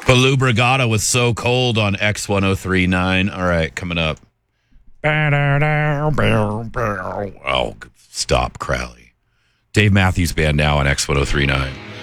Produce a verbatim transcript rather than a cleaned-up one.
Baloo Brigada was So Cold on X one oh three point nine. All right, coming up. Oh, stop, Crowley. Dave Matthews Band now on X one oh three point nine.